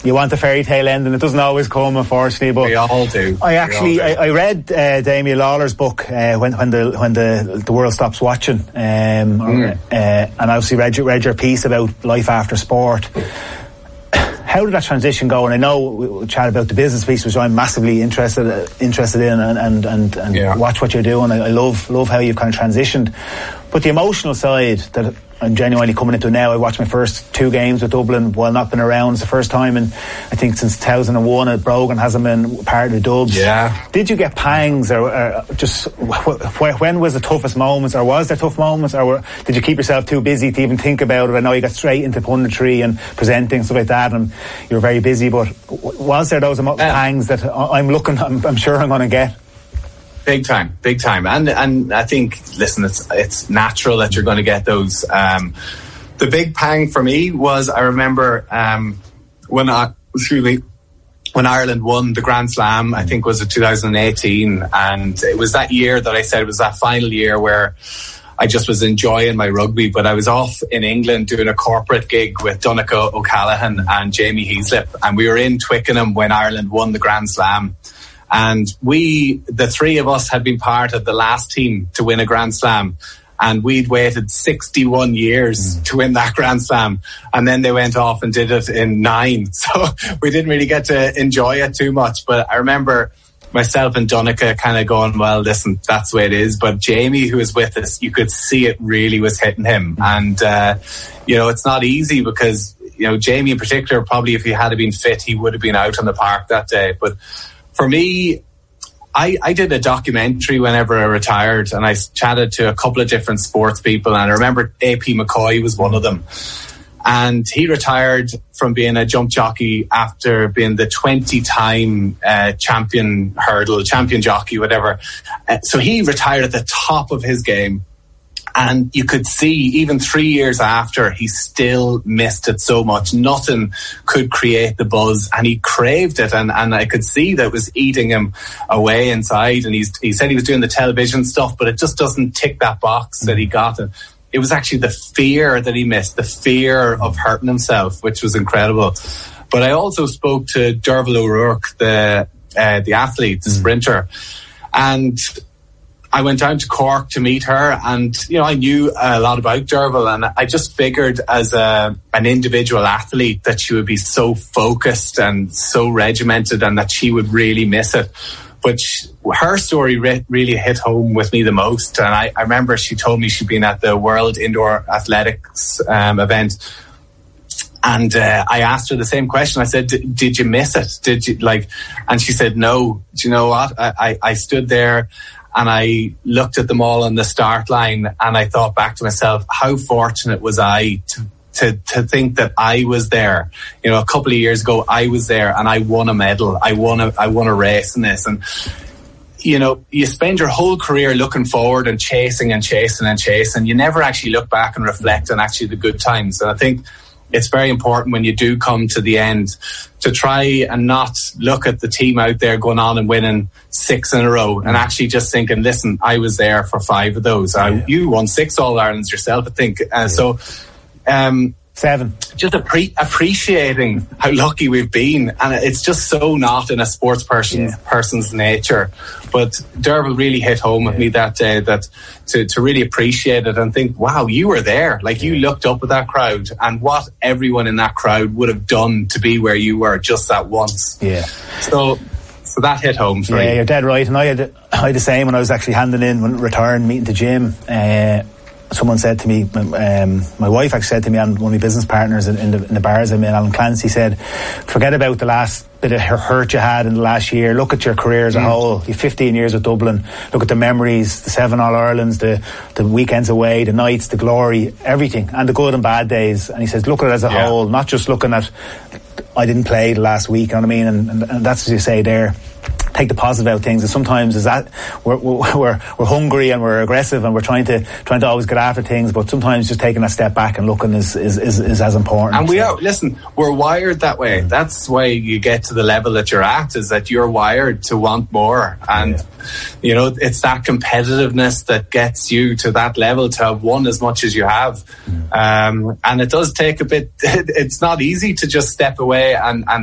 You want a fairy tale ending. It doesn't always come, unfortunately. But we all do. I read Damien Lawler's book when the world stops watching, and obviously read your piece about life after sport. How did that transition go? And I know we chat about the business piece, which I'm massively interested in, and watch what you're doing. I love how you've kind of transitioned. But the emotional side that I'm genuinely coming into now. I watched my first 2 games with Dublin while not been around. It's the first time I think since 2001 at Brogan hasn't been part of the Dubs. Yeah. Did you get pangs or just when was the toughest moments, or was there tough moments, or did you keep yourself too busy to even think about it? I know you got straight into punditry and presenting, stuff like that, and you were very busy, but was there those pangs that I'm sure I'm going to get? Big time. And I think, listen, it's natural that you're going to get those. The big pang for me was, I remember when Ireland won the Grand Slam, I think was it 2018, and it was that year that I said it was that final year where I just was enjoying my rugby, but I was off in England doing a corporate gig with Donncha O'Callaghan and Jamie Heaslip, and we were in Twickenham when Ireland won the Grand Slam. And the 3 of us had been part of the last team to win a Grand Slam. And we'd waited 61 years to win that Grand Slam. And then they went off and did it in 9. So we didn't really get to enjoy it too much. But I remember myself and Donncha kind of going, well, listen, that's the way it is. But Jamie, who was with us, you could see it really was hitting him. And, it's not easy because, Jamie in particular, probably if he had been fit, he would have been out on the park that day. But for me, I did a documentary whenever I retired, and I chatted to a couple of different sports people, and I remember AP McCoy was one of them. And he retired from being a jump jockey after being the 20-time champion jockey, whatever. So he retired at the top of his game. And you could see, even 3 years after, he still missed it so much. Nothing could create the buzz, and he craved it. And I could see that it was eating him away inside. And he said he was doing the television stuff, but it just doesn't tick that box that he got. And it was actually the fear that he missed, the fear of hurting himself, which was incredible. But I also spoke to Derval O'Rourke, the athlete, the sprinter, and I went down to Cork to meet her, and I knew a lot about Derval, and I just figured as an individual athlete that she would be so focused and so regimented, and that she would really miss it. But her story really hit home with me the most, and I remember she told me she'd been at the World Indoor Athletics event, and I asked her the same question. I said, "Did you miss it? Did you And she said, "No." Do you know what? I stood there. And I looked at them all on the start line, and I thought back to myself, how fortunate was I to think that I was there. A couple of years ago, I was there and I won a medal. I won a race in this. And, you spend your whole career looking forward and chasing. You never actually look back and reflect on actually the good times. And I think it's very important when you do come to the end to try and not look at the team out there going on and winning 6 in a row, and actually just thinking, listen, I was there for 5 of those. You won 6 All-Irelands yourself, I think. So 7. Just appreciating how lucky we've been, and it's just so not in a sports person's nature. But Derval really hit home with me that day, that to really appreciate it and think, wow, you were there. You looked up at that crowd, and what everyone in that crowd would have done to be where you were just that once. Yeah. So that hit home for me. Yeah, you're dead right. And I had the same when I was actually handing in, when return, meeting the gym. Someone said to me, my wife actually said to me, and one of my business partners in the bars I'm in, Alan Clancy, said, forget about the last bit of hurt you had in the last year. Look at your career as a whole. You've 15 years with Dublin. Look at the memories, the 7 All-Irelands, the weekends away, the nights, the glory, everything, and the good and bad days. And he says, look at it as a whole, not just looking at, I didn't play the last week, you know what I mean? And that's as you say there. Take the positive out of things, and sometimes is that we're hungry and we're aggressive and we're trying to always get after things, but sometimes just taking a step back and looking is as important. And we're wired that way. That's why you get to the level that you're at, is that you're wired to want more, and it's that competitiveness that gets you to that level, to have won as much as you have. And it does take a bit. It's not easy to just step away and